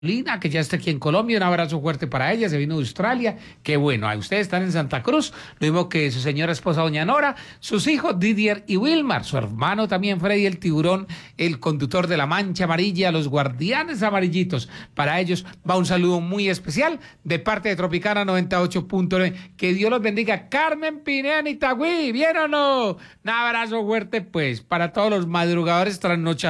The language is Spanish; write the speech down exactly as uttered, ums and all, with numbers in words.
Lina, que ya está aquí en Colombia, un abrazo fuerte para ella, se vino de Australia, qué bueno, a ustedes están en Santa Cruz, lo mismo que su señora esposa doña Nora, sus hijos Didier y Wilmar, su hermano también Freddy el tiburón, el conductor de la Mancha Amarilla, los guardianes amarillitos, para ellos va un saludo muy especial de parte de Tropicana noventa y ocho punto nueve, que Dios los bendiga. Carmen Pineda en Itagüí, ¿bien o no? Un abrazo fuerte pues para todos los madrugadores trasnochadores